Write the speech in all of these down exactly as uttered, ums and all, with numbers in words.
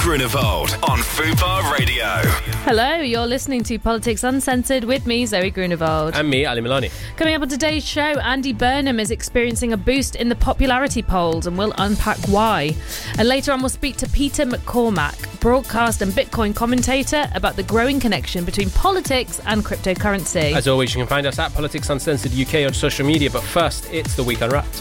Grunewald on Fubar Radio. Hello, you're listening to Politics Uncensored with me, Zoe Grunewald. And me, Ali Milani. Coming up on today's show, Andy Burnham is experiencing a boost in the popularity polls, and we'll unpack why. And later on, we'll speak to Peter McCormack, broadcast and Bitcoin commentator, about the growing connection between politics and cryptocurrency. As always, you can find us at Politics Uncensored U K on social media, but first, it's the Week Unwrapped.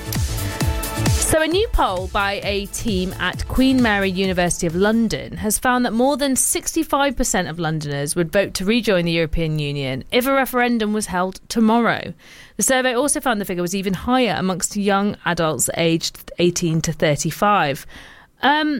So a new poll by a team at Queen Mary University of London has found that more than sixty-five percent of Londoners would vote to rejoin the European Union if a referendum was held tomorrow. The survey also found the figure was even higher amongst young adults aged eighteen to thirty-five. Um,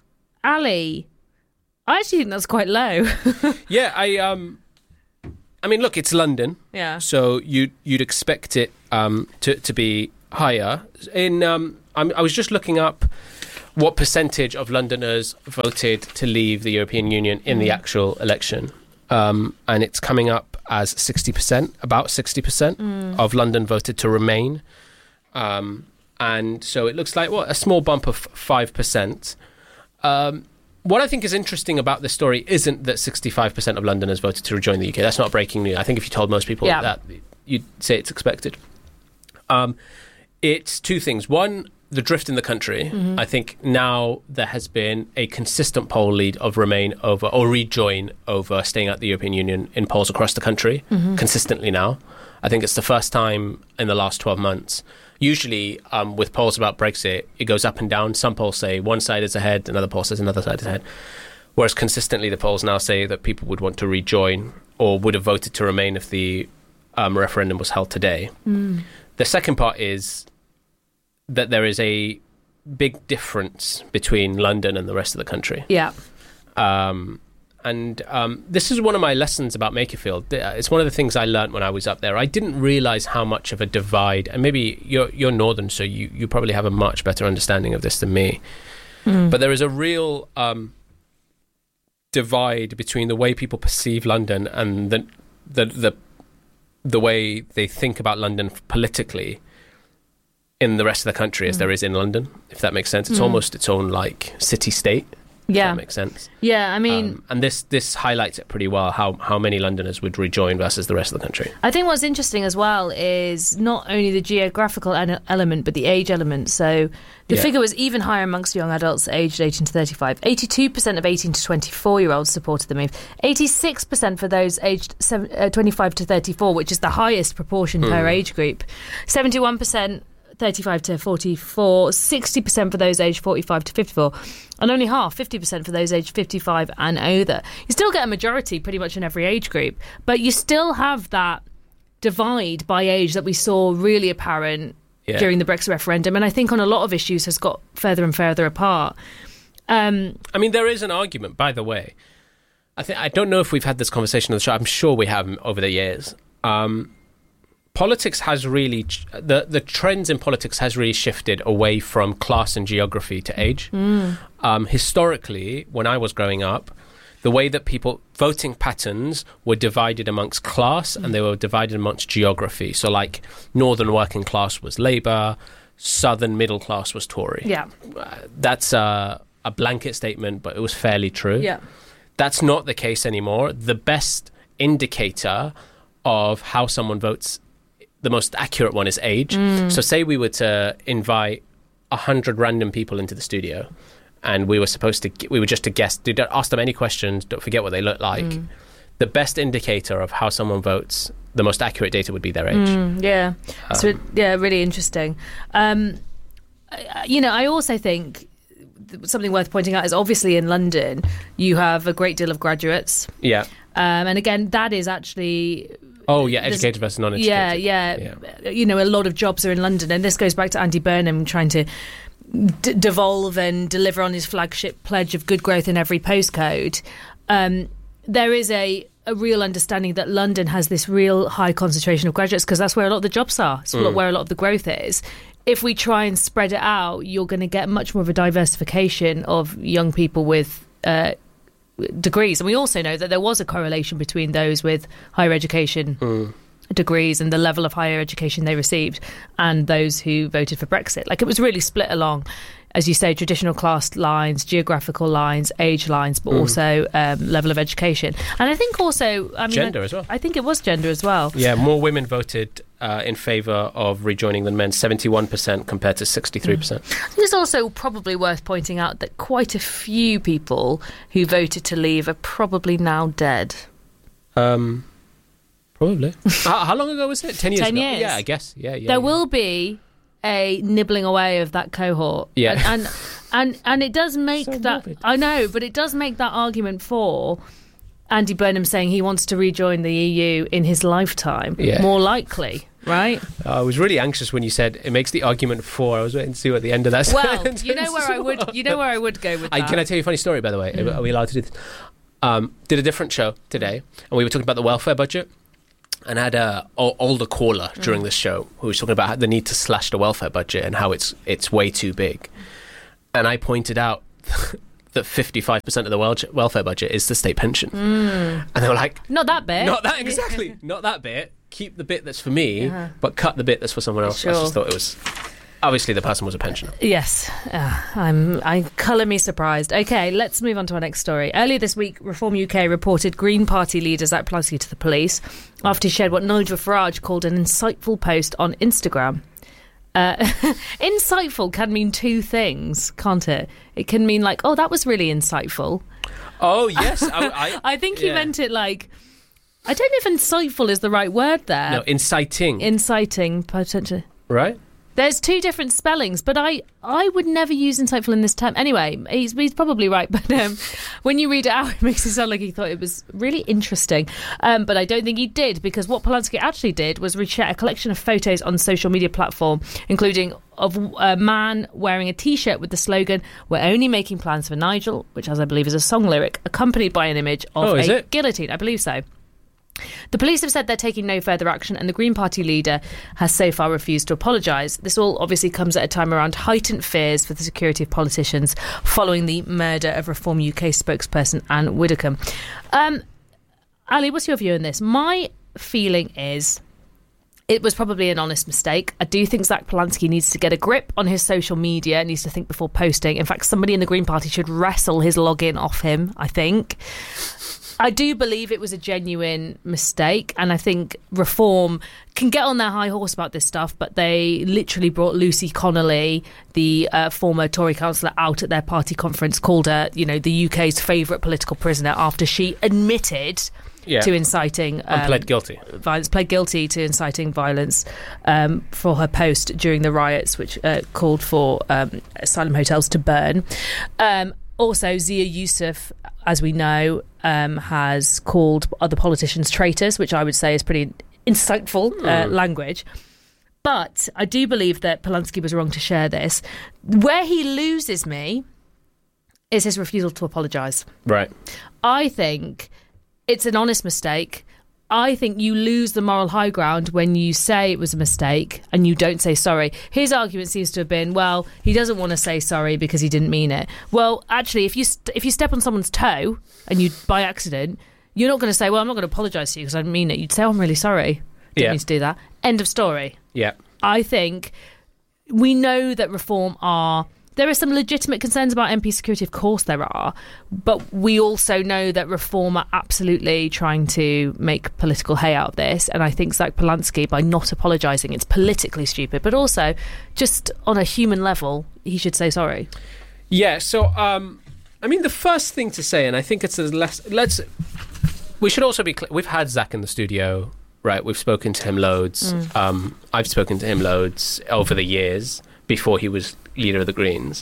Ali, I actually think that's quite low. yeah, I um, I mean, look, it's London. Yeah. So you you'd expect it um to to be higher. In um, I'm, I was just looking up what percentage of Londoners voted to leave the European Union in mm. the actual election, um, and it's coming up as sixty percent. About sixty percent mm. of London voted to remain, um, and so it looks like what a small bump of five percent. Um, what I think is interesting about this story isn't that sixty-five percent of Londoners voted to rejoin the U K. That's not breaking news. I think if you told most people yeah. that, you'd say it's expected. Um, it's two things. One, the drift in the country. Mm-hmm. I think now there has been a consistent poll lead of remain over or rejoin over staying at the European Union in polls across the country mm-hmm. consistently now. I think it's the first time in the last twelve months. Usually um, with polls about Brexit, it goes up and down. Some polls say one side is ahead, another poll says another side is ahead. Whereas consistently the polls now say that people would want to rejoin or would have voted to remain if the um, referendum was held today. Mm. The second part is that there is a big difference between London and the rest of the country. Yeah. Um, and um, this is one of my lessons about Makerfield. It's one of the things I learned when I was up there. I didn't realise how much of a divide, and maybe you're, you're northern, so you, you probably have a much better understanding of this than me. Mm. But there is a real um, divide between the way people perceive London and the the the the way they think about London politically in the rest of the country mm. as there is in London, if that makes sense. It's mm. almost its own, like, city-state, yeah. if that makes sense. Yeah, I mean... Um, and this this highlights it pretty well, how, how many Londoners would rejoin versus the rest of the country. I think what's interesting as well is not only the geographical an- element, but the age element. So the yeah. figure was even higher amongst young adults aged eighteen to thirty-five. eighty-two percent of eighteen to twenty-four-year-olds supported the move. eighty-six percent for those aged seven, uh, twenty-five to thirty-four, which is the highest proportion mm. per age group. seventy-one percent thirty-five to forty-four, sixty percent for those aged forty-five to fifty-four, and only half, fifty percent for those aged fifty-five and older. You still get a majority pretty much in every age group, but you still have that divide by age that we saw really apparent yeah. during the Brexit referendum, and I think on a lot of issues has got further and further apart. Um, I mean, there is an argument, by the way. I think I don't know if we've had this conversation on the show. I'm sure we have over the years. Um, Politics has really, the, the trends in politics has really shifted away from class and geography to age. Mm. Um, historically, when I was growing up, the way that people, voting patterns were divided amongst class mm. and they were divided amongst geography. So like northern working class was Labour, southern middle class was Tory. Yeah. Uh, that's a, a blanket statement, but it was fairly true. Yeah. That's not the case anymore. The best indicator of how someone votes, the most accurate one, is age. Mm. So say we were to invite a hundred random people into the studio and we were supposed to, we were just to guess, don't ask them any questions, don't forget what they look like. Mm. The best indicator of how someone votes, the most accurate data would be their age. Mm, yeah. Um, so, yeah, really interesting. Um, you know, I also think something worth pointing out is obviously in London, you have a great deal of graduates. Yeah. Um, and again, that is actually... Oh, yeah, educated versus non-educated. Yeah, yeah, yeah. You know, a lot of jobs are in London. And this goes back to Andy Burnham trying to d- devolve and deliver on his flagship pledge of good growth in every postcode. Um, there is a, a real understanding that London has this real high concentration of graduates because that's where a lot of the jobs are. It's mm. where a lot of the growth is. If we try and spread it out, you're going to get much more of a diversification of young people with... Uh, degrees. And we also know that there was a correlation between those with higher education mm. degrees and the level of higher education they received and those who voted for Brexit. Like, it was really split along as you say, traditional class lines, geographical lines, age lines, but mm. also um, level of education. And I think also... I mean, gender I, as well. I think it was gender as well. Yeah, more women voted uh, in favour of rejoining than men, seventy-one percent compared to sixty-three percent. Mm. I think it's also probably worth pointing out that quite a few people who voted to leave are probably now dead. Um, probably. how, how long ago was it? Ten years Ten ago? years. Yeah, I guess. Yeah, yeah. There yeah. will be a nibbling away of that cohort. Yeah. And and, and, and it does make So that... morbid. I know, but it does make that argument for Andy Burnham saying he wants to rejoin the E U in his lifetime Yeah. more likely, right? I was really anxious when you said it makes the argument for. I was waiting to see what the end of that Well, sentence you know where I would you know where I would go with I, that. can I tell you a funny story, by the way? Mm. Are we allowed to do this? Um, did a different show today, and we were talking about the welfare budget, and I had a o- older caller during mm. this show who was talking about the need to slash the welfare budget and how it's it's way too big. And I pointed out that fifty-five percent of the wel- welfare budget is the state pension. Mm. And they were like... Not that bit. Not that, exactly. Not that bit. Keep the bit that's for me, Uh-huh. but cut the bit that's for someone else. Sure. I just thought it was... Obviously, the person was a pensioner. Yes, uh, I'm. I colour me surprised. Okay, let's move on to our next story. Earlier this week, Reform U K reported Green Party leader Zach Pulaski to the police after he shared what Nigel Farage called an insightful post on Instagram. Uh, insightful can mean two things, can't it? It can mean like, oh, that was really insightful. Oh yes, I, I, I think he yeah. meant it like. I don't know if insightful is the right word there. No, inciting. Inciting, potentially. Right. There's two different spellings, but I, I would never use insightful in this term. Anyway, he's, he's probably right, but um, when you read it out, it makes it sound like he thought it was really interesting. Um, but I don't think he did, because what Polanski actually did was reshare a collection of photos on social media platform, including of a man wearing a T-shirt with the slogan, "We're only making plans for Nigel," which, as I believe, is a song lyric, accompanied by an image of oh, is a it? guillotine. I believe so. The police have said they're taking no further action, and the Green Party leader has so far refused to apologise. This all obviously comes at a time around heightened fears for the security of politicians following the murder of Reform U K spokesperson Anne Widdecombe. Um, Ali, what's your view on this? My feeling is it was probably an honest mistake. I do think Zach Pulaski needs to get a grip on his social media, needs to think before posting. In fact, somebody in the Green Party should wrestle his login off him, I think. I do believe it was a genuine mistake, and I think Reform can get on their high horse about this stuff, but they literally brought Lucy Connolly, the uh, former Tory councillor, out at their party conference, called her, you know, the U K's favourite political prisoner after she admitted yeah. to inciting... Um, and pled guilty. Violence, pled guilty to inciting violence um, for her post during the riots, which uh, called for um, asylum hotels to burn. Um, also, Zia Youssef, as we know, um, has called other politicians traitors, which I would say is pretty insightful uh, mm. language. But I do believe that Polanski was wrong to share this. Where he loses me is his refusal to apologise. Right. I think it's an honest mistake. I think you lose the moral high ground when you say it was a mistake and you don't say sorry. His argument seems to have been, well, he doesn't want to say sorry because he didn't mean it. Well, actually, if you st- if you step on someone's toe and you by accident, you're not going to say, well, I'm not going to apologise to you because I didn't mean it. You'd say, oh, I'm really sorry. Didn't yeah. mean to do that. End of story. Yeah. I think we know that Reform are... There are some legitimate concerns about M P security, of course there are, but we also know that Reform are absolutely trying to make political hay out of this, and I think Zach Pulaski, by not apologising, it's politically stupid, but also, just on a human level, he should say sorry. Yeah, so, um, I mean, the first thing to say, and I think it's a less... Let's... We should also be clear, we've had Zach in the studio, right? We've spoken to him loads. Mm. Um, I've spoken to him loads over the years, before he was leader of the Greens.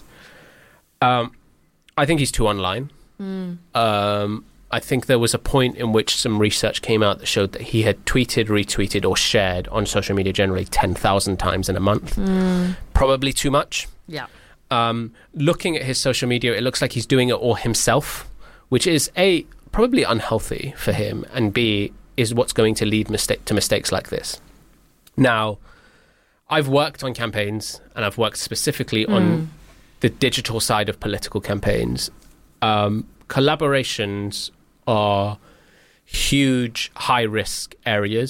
Um, I think he's too online. Mm. Um, I think there was a point in which some research came out that showed that he had tweeted, retweeted or shared on social media generally ten thousand times in a month. Mm. Probably too much. Yeah. Um, looking at his social media, it looks like he's doing it all himself, which is A, probably unhealthy for him, and B, is what's going to lead mistake- to mistakes like this. Now... I've worked on campaigns, and I've worked specifically mm. on the digital side of political campaigns. Um, collaborations are huge, high-risk areas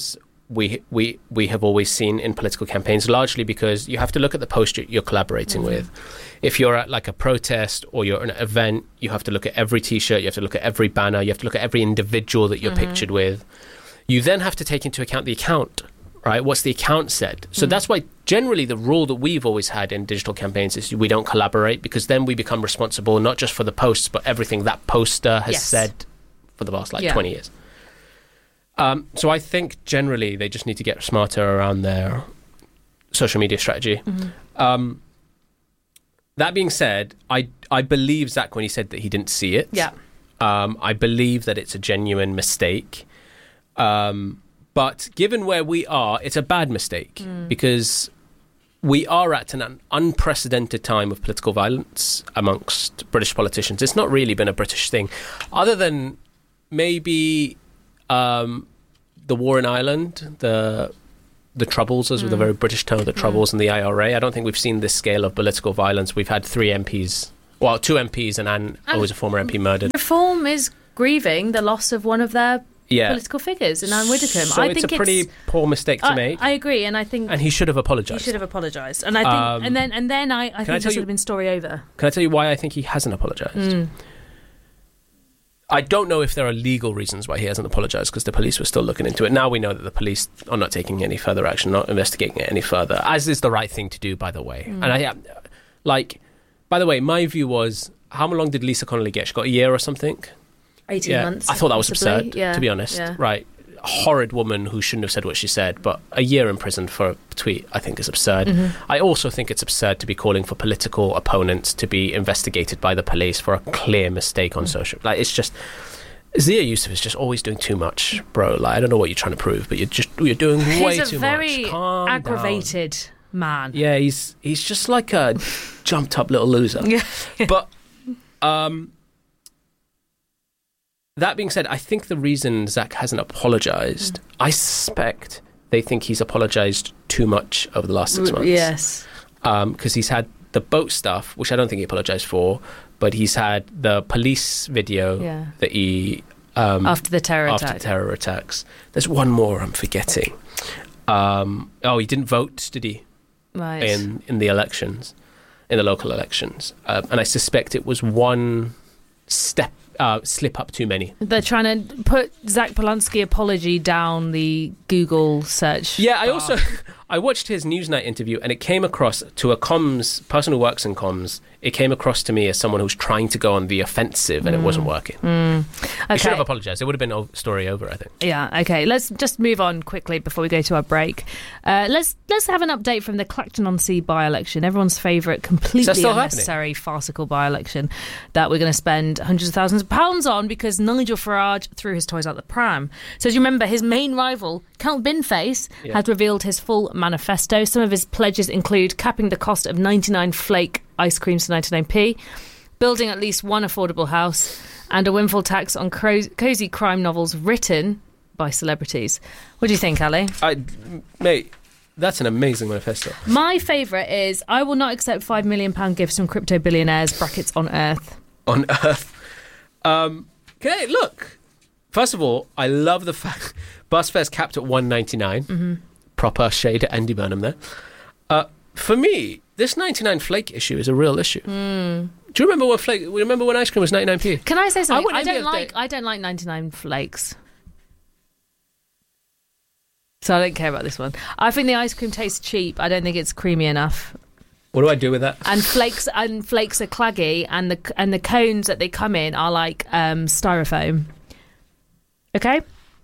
we we we have always seen in political campaigns, largely because you have to look at the post you're collaborating mm-hmm. with. If you're at like a protest or you're at an event, you have to look at every T-shirt, you have to look at every banner, you have to look at every individual that you're mm-hmm. pictured with. You then have to take into account the account, right? What's the account said? So mm-hmm. that's why generally the rule that we've always had in digital campaigns is we don't collaborate, because then we become responsible not just for the posts, but everything that poster has yes. said for the past like yeah. twenty years. Um, so I think generally they just need to get smarter around their social media strategy. Mm-hmm. Um, that being said, I I believe Zach when he said that he didn't see it. Yeah. Um, I believe that it's a genuine mistake. Um, but given where we are, it's a bad mistake mm. because we are at an unprecedented time of political violence amongst British politicians. It's not really been a British thing, other than maybe um, the war in Ireland, the the Troubles, as mm. with a very British tone, the Troubles mm. and the I R A. I don't think we've seen this scale of political violence. We've had three M Ps, well, two M Ps and Anne, who was a former M P, murdered. Reform is grieving the loss of one of their yeah. political figures in Anne Widdecombe. So I it's think a pretty it's, poor mistake to I, make. I agree, and I think and he should have apologised. He should have apologised, and I think, um, and then and then I, I think this would have been story over. Can I tell you why I think he hasn't apologised? Mm. I don't know if there are legal reasons why he hasn't apologised, because the police were still looking into it. Now we know that the police are not taking any further action, not investigating it any further, as is the right thing to do, by the way. Mm. And I, like, by the way, my view was, how long did Lisa Connolly get? She got a year or something? eighteen yeah. months. I thought that was possibly. absurd, yeah. to be honest. Yeah. Right. A horrid woman who shouldn't have said what she said, but a year in prison for a tweet, I think, is absurd. Mm-hmm. I also think it's absurd to be calling for political opponents to be investigated by the police for a clear mistake on mm. social. Like, it's just... Zia Yusuf is just always doing too much, bro. Like, I don't know what you're trying to prove, but you're just you're doing way too much. He's a very Calm aggravated down. man. Yeah, he's he's just like a jumped up little loser. Yeah. But um, that being said, I think the reason Zach hasn't apologised, mm. I suspect they think he's apologised too much over the last six months. Yes. Because um, he's had the boat stuff, which I don't think he apologised for, but he's had the police video yeah. that he... Um, after the terror after attack. terror attacks. There's one more I'm forgetting. Um, oh, he didn't vote, did he? Right. In, in the elections, in the local elections. Uh, and I suspect it was one step, uh, slip up too many. They're trying to put Zach Polanski apology down the Google search Yeah, I bar. also... I watched his Newsnight interview, and it came across to a comms person who works in comms. It came across to me as someone who's trying to go on the offensive, and mm. it wasn't working. Mm. Okay. He should have apologised. It would have been a story over, I think. Yeah. Okay. Let's just move on quickly before we go to our break. Uh, let's let's have an update from the Clacton-on-Sea by-election. Everyone's favourite, completely unnecessary, happening? farcical by-election that we're going to spend hundreds of thousands of pounds on because Nigel Farage threw his toys out the pram. So as you remember, his main rival, Count Binface, yeah. has revealed his full manifesto. Some of his pledges include capping the cost of ninety-nine flake ice creams to ninety-nine p, building at least one affordable house, and a windfall tax on cro- cosy crime novels written by celebrities. What do you think, Ali? I, mate, that's an amazing manifesto. My favourite is, I will not accept five million pounds gifts from crypto billionaires, brackets on Earth. On Earth. Um, okay, look. First of all, I love the fact bus fare's capped at one ninety-nine. Mm-hmm. Proper shade at Andy Burnham there. Uh, for me, this ninety-nine flake issue is a real issue. Mm. Do you remember when flake? Remember when ice cream was ninety-nine p? Can I say something? I, I don't like. Day. I don't like ninety-nine flakes. So I don't care about this one. I think the ice cream tastes cheap. I don't think it's creamy enough. What do I do with that? And flakes and flakes are claggy, and the and the cones that they come in are like um, styrofoam. Okay.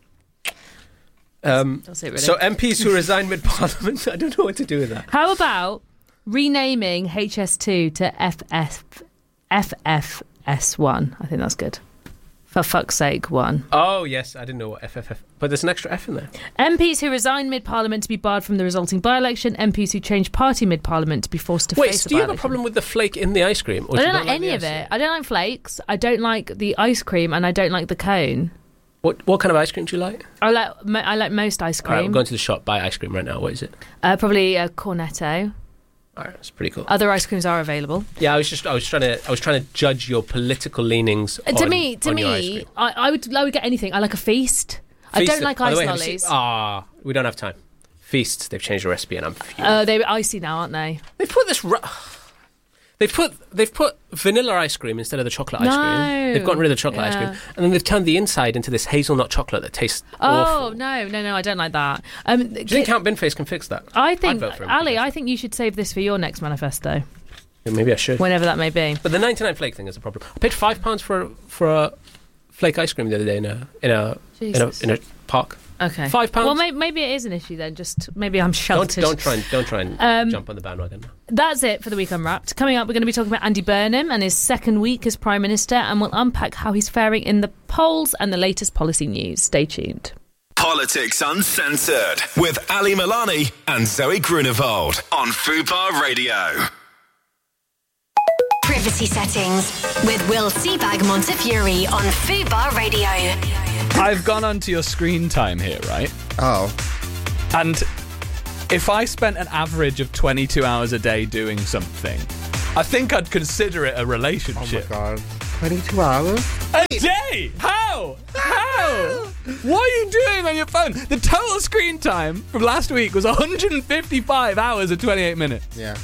Um, That's it, really. So M Ps who resign mid-parliament, I don't know what to do with that. How about renaming H S two to F F F F S one? I think that's good. For fuck's sake, one. Oh, yes, I didn't know what F F F... But there's an extra F in there. M Ps who resign mid-parliament to be barred from the resulting by-election. M Ps who change party mid-parliament to be forced to Wait, face so the do you have by-election. a problem with the flake in the ice cream? Or I do don't you like not any like of the it. I don't like flakes. I don't like the ice cream, and I don't like the cone. What what kind of ice cream do you like? I like I like most ice cream. All right, I'm going to the shop, buy ice cream right now. What is it? Uh, probably a Cornetto. All right, that's pretty cool. Other ice creams are available. Yeah, I was just I was trying to I was trying to judge your political leanings. Uh, to on, me, to on your ice me, cream. I, I would I would get anything. I like a feast. I don't like by ice the way, have you lollies. seen- Ah, we don't have time. Feasts, they've changed the recipe and I'm fuming. Uh, they're icy now, aren't they? They've put this... Ru- They've put they've put vanilla ice cream instead of the chocolate ice No. cream. They've gotten rid of the chocolate ice Yeah. cream, and then they've turned the inside into this hazelnut chocolate that tastes Oh, awful. no, no, no, I don't like that. Um, Do you think Count Binface can fix that? I I'd think, vote for him. Ali, I think you should save this for your next manifesto, Yeah, maybe I should. whenever that may be. But the ninety-nine flake thing is a problem. I paid five pounds for for a flake ice cream the other day in a in a in a, Jesus. in a park. Okay. Five pounds? Well, may- maybe it is an issue then. Just maybe I'm Don't sheltered. don't try and don't try and Um, jump on the bandwagon. That's it for the Week Unwrapped. Coming up, we're going to be talking about Andy Burnham and his second week as Prime Minister, and we'll unpack how he's faring in the polls and the latest policy news. Stay tuned. Politics Uncensored with Ali Milani and Zoe Grunewald on Fubar Radio. Privacy settings with Will Sebag Montefiore on Fubar Radio. I've gone onto your screen time here, right? Oh. And if I spent an average of twenty-two hours a day doing something, I think I'd consider it a Oh my relationship. god. twenty-two hours? A day? How? How? What are you doing on your phone? The total screen time from last week was one hundred fifty-five hours and twenty-eight minutes. Yeah.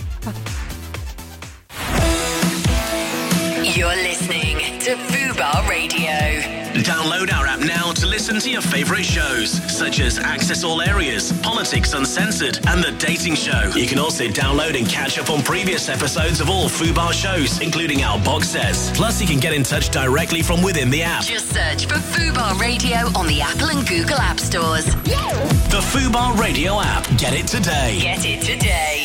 You're listening to Fubar Radio. Download our app now to listen to your favourite shows, such as Access All Areas, Politics Uncensored, and The Dating Show. You can also download and catch up on previous episodes of all Fubar shows, including our box sets. Plus, you can get in touch directly from within the app. Just search for Fubar Radio on the Apple and Google App Stores. The Fubar Radio app. Get it today. Get it today.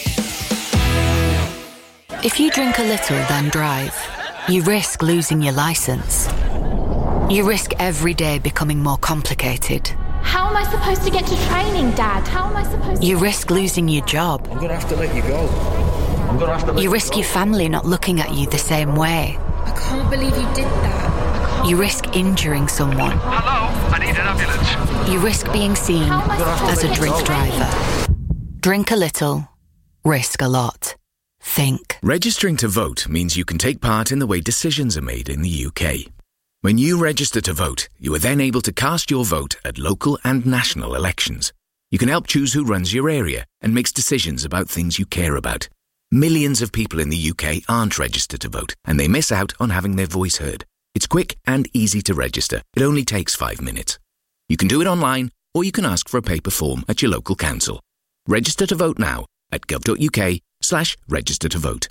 If you drink a little, then drive, you risk losing your license. You risk every day becoming more complicated. How am I supposed to get to training, Dad? How am I supposed to... You risk losing your job. I'm going to have to let you go. I'm going to have to let You risk go. your family not looking at you the same way. I can't believe you did that. You risk injuring someone. Hello, I need an ambulance. You risk being seen How am I supposed as a to drink get to training? driver. Drink a little, risk a lot. Think. Registering to vote means you can take part in the way decisions are made in the U K. When you register to vote, you are then able to cast your vote at local and national elections. You can help choose who runs your area and makes decisions about things you care about. Millions of people in the U K aren't registered to vote, and they miss out on having their voice heard. It's quick and easy to register. It only takes five minutes. You can do it online, or you can ask for a paper form at your local council. Register to vote now at gov.uk slash register to vote.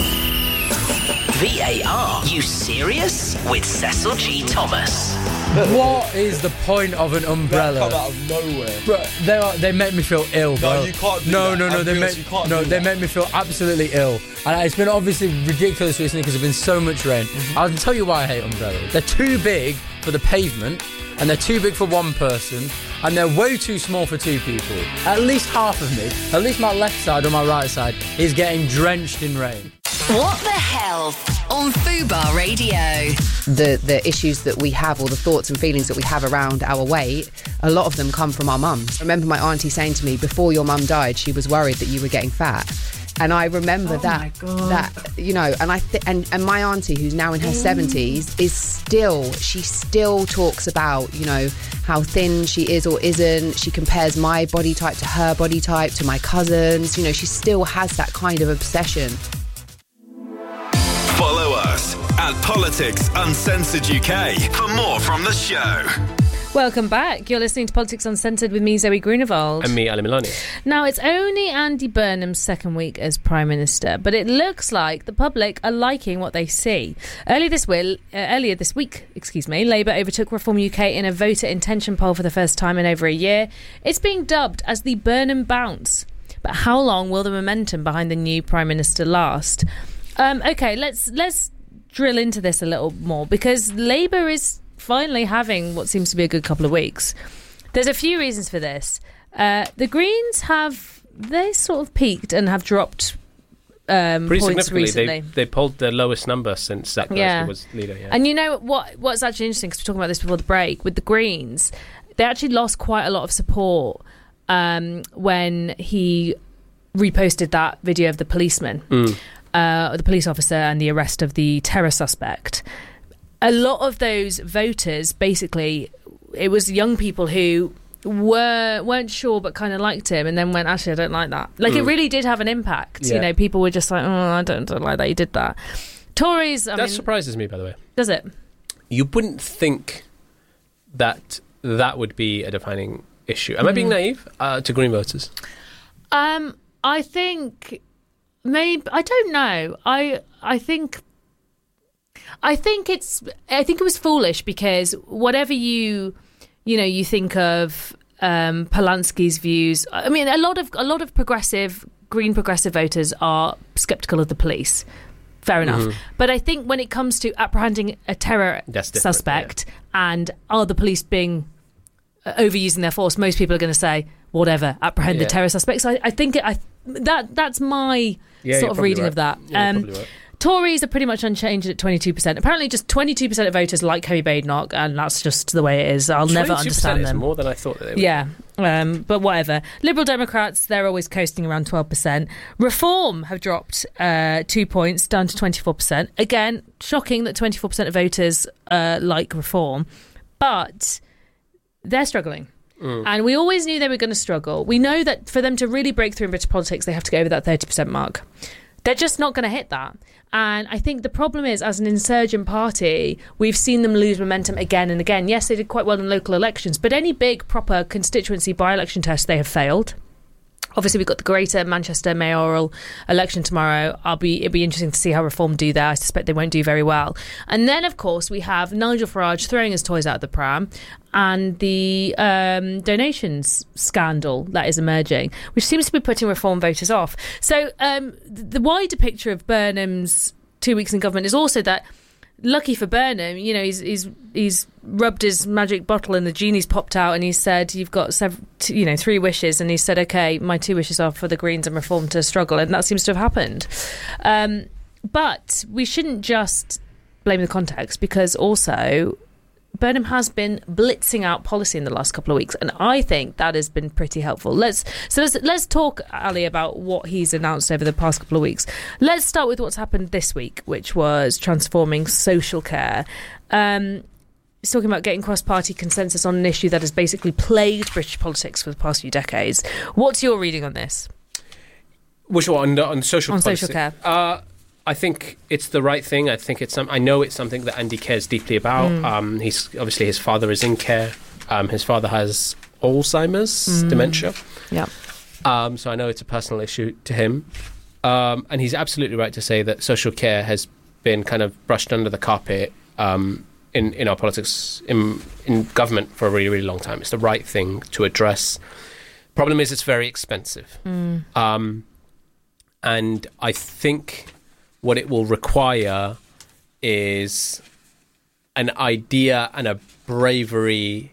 V A R, you serious? With Cecil G. Thomas. What is the point of an umbrella? Come out of nowhere. Bro, they are, they make me feel ill, bro. No, you can't do no, that. No, no, I'm they serious, make you can't no, do they that. make me feel absolutely ill. And it's been obviously ridiculous recently because there's been so much rain. Mm-hmm. I'll tell you why I hate umbrellas. They're too big for the pavement, and they're too big for one person, and they're way too small for two people. At least half of me, at least my left side or my right side, is getting drenched in rain. What the hell on Fubar Radio? The the issues that we have, or the thoughts and feelings that we have around our weight, a lot of them come from our mums. I remember my auntie saying to me, before your mum died, she was worried that you were getting fat. And I remember Oh that, my God. that you know, and I th- and and my auntie, who's now in her seventies, is still she still talks about, you know, how thin she is or isn't. She compares my body type to her body type, to my cousins. You know, she still has that kind of obsession. Follow us at Politics Uncensored U K for more from the show. Welcome back. You're listening to Politics Uncensored with me, Zoe Grunewald. And me, Ali Milani. Now, it's only Andy Burnham's second week as Prime Minister, but it looks like the public are liking what they see. Earlier this, will, uh, earlier this week, excuse me, Labour overtook Reform U K in a voter intention poll for the first time in over a year. It's being dubbed as the Burnham bounce. But how long will the momentum behind the new Prime Minister last? Um, okay, let's let's drill into this a little more, because Labour is finally having what seems to be a good couple of weeks. There's a few reasons for this. Uh, the Greens have, they sort of peaked and have dropped um, Pretty points significantly, recently. they, they pulled their lowest number since Zach Yeah. Bersker was leader. Yeah. And you know what? What's actually interesting, because we were talking about this before the break, with the Greens, they actually lost quite a lot of support um, when he reposted that video of the policeman, Mm. uh, the police officer, and the arrest of the terror suspect. A lot of those voters basically it was young people who were weren't sure but kind of liked him, and then went, actually, I don't like that. Like mm. it really did have an impact. Yeah. You know, people were just like, oh, I don't, don't like that you did that. Tories, I that mean, surprises me, by the way. Does it? You wouldn't think that that would be a defining issue. Am mm. I being naive uh, to Green voters? Um, I think maybe I don't know. I I think I think it's I think it was foolish because whatever you you know you think of um, Polanski's views. I mean, a lot of a lot of progressive Green progressive voters are sceptical of the police. Fair enough. Mm-hmm. But I think when it comes to apprehending a terror suspect yeah. and are the police being uh, overusing their force, most people are going to say, whatever, apprehend yeah. the terror suspects. So I, I think it, I that that's my yeah, sort of reading right. of that. Yeah, um, right. Tories are pretty much unchanged at twenty-two percent. Apparently just twenty-two percent of voters like Kemi Badenoch, and that's just the way it is. I'll never understand is them. More than I thought that they would. Yeah, um, but whatever. Liberal Democrats, they're always coasting around twelve percent. Reform have dropped uh, two points, down to twenty-four percent. Again, shocking that twenty-four percent of voters uh, like Reform, but they're struggling. Mm. And we always knew they were going to struggle. We know that for them to really break through in British politics, they have to go over that thirty percent mark. They're just not going to hit that. And I think the problem is, as an insurgent party, we've seen them lose momentum again and again. Yes, they did quite well in local elections, but any big, proper constituency by-election test, they have failed. Obviously, we've got the Greater Manchester mayoral election tomorrow. I'll be it'll be interesting to see how Reform do there. I suspect they won't do very well. And then, of course, we have Nigel Farage throwing his toys out of the pram, and the um, donations scandal that is emerging, which seems to be putting Reform voters off. So um, the wider picture of Burnham's two weeks in government is also that, lucky for Burnham, you know, he's he's he's rubbed his magic bottle and the genie's popped out, and he said, "You've got seven, t- you know, three wishes," and he said, "Okay, my two wishes are for the Greens and Reform to struggle," and that seems to have happened. Um, but we shouldn't just blame the context, because also Burnham has been blitzing out policy in the last couple of weeks, and I think that has been pretty helpful. Let's so let's, let's talk, Ali, about what he's announced over the past couple of weeks. Let's start with what's happened this week, which was transforming social care. Um, he's talking about getting cross-party consensus on an issue that has basically plagued British politics for the past few decades. What's your reading on this? Which one? On, on social on policy? social care. Uh, I think it's the right thing. I think it's some, I know it's something that Andy cares deeply about. Mm. Um, he's obviously his father is in care. Um, his father has Alzheimer's mm. dementia. Yeah. Um, so I know it's a personal issue to him. Um, and he's absolutely right to say that social care has been kind of brushed under the carpet um, in in our politics, in in government for a really really long time. It's the right thing to address. Problem is, it's very expensive. Mm. Um, and I think what it will require is an idea and a bravery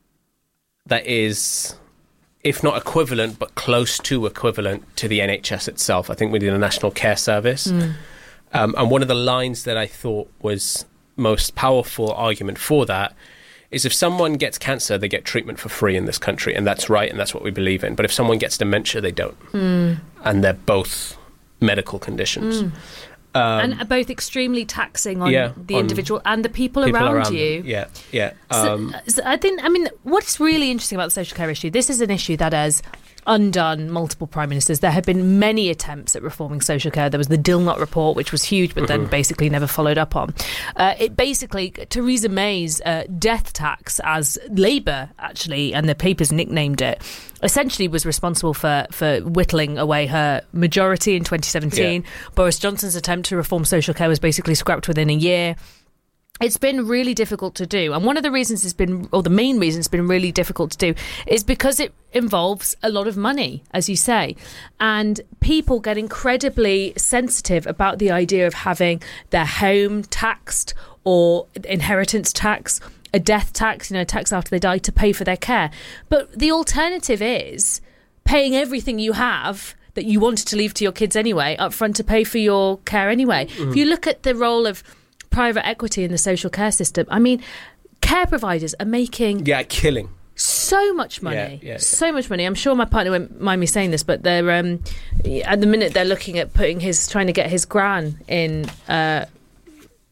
that is, if not equivalent, but close to equivalent to the N H S itself. I think we need a National Care Service. Mm. Um, and one of the lines that I thought was most powerful argument for that is, if someone gets cancer, they get treatment for free in this country. And that's right, and that's what we believe in. But if someone gets dementia, they don't. Mm. And they're both medical conditions. Mm. Um, and both extremely taxing on yeah, the on individual and the people, people around, around you. Them. Yeah, yeah. So, Um, so I think, I mean, what's really interesting about the social care issue, this is an issue that has undone multiple prime ministers. There have been many attempts at reforming social care. There was the Dilnot report, which was huge, but Mm-hmm. then basically never followed up on. Uh, it basically, Theresa May's uh, death tax, as Labour actually, and the papers nicknamed it, essentially was responsible for, for whittling away her majority in twenty seventeen. Yeah. Boris Johnson's attempt to reform social care was basically scrapped within a year. It's been really difficult to do. And one of the reasons it's been, or the main reason it's been really difficult to do, is because it involves a lot of money, as you say. And people get incredibly sensitive about the idea of having their home taxed, or inheritance tax, a death tax, you know, tax after they die, to pay for their care. But the alternative is paying everything you have that you wanted to leave to your kids anyway up front to pay for your care anyway. Mm-hmm. If you look at the role of private equity in the social care system, I mean, care providers are making yeah, killing so much money, yeah, yeah, so yeah. much money. I'm sure my partner won't mind me saying this, but they're um, at the minute they're looking at putting his, trying to get his gran in uh,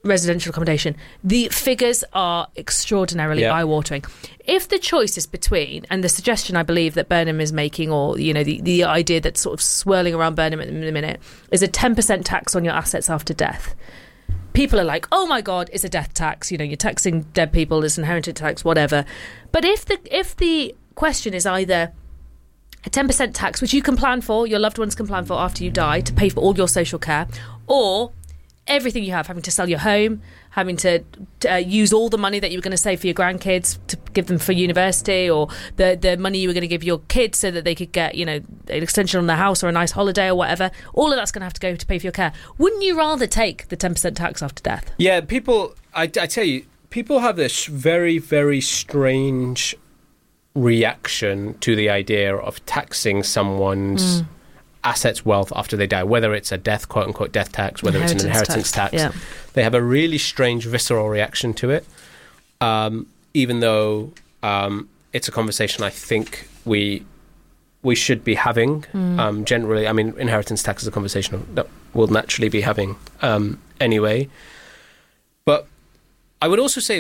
residential accommodation, the figures are extraordinarily Yeah. eye-watering. If the choice is between, and the suggestion I believe that Burnham is making, or you know the, the idea that's sort of swirling around Burnham at the minute, is a ten percent tax on your assets after death. People are like, oh my God, it's a death tax. You know, you're taxing dead people, it's inherited tax, whatever. But if the if the question is either a ten percent tax, which you can plan for, your loved ones can plan for after you die, to pay for all your social care, or everything you have, having to sell your home, having to uh, use all the money that you were going to save for your grandkids to give them for university, or the the money you were going to give your kids so that they could get, you know, an extension on their house or a nice holiday or whatever, all of that's going to have to go to pay for your care. Wouldn't you rather take the ten percent tax after death? Yeah, people, I, I tell you, people have this very, very strange reaction to the idea of taxing someone's... Mm. assets, wealth after they die, whether it's a death, quote-unquote death tax, whether it's an inheritance tax. Yeah. They have a really strange, visceral reaction to it, um, even though um, it's a conversation I think we we should be having. Mm. Um, generally, I mean, inheritance tax is a conversation that we'll naturally be having um, anyway. But I would also say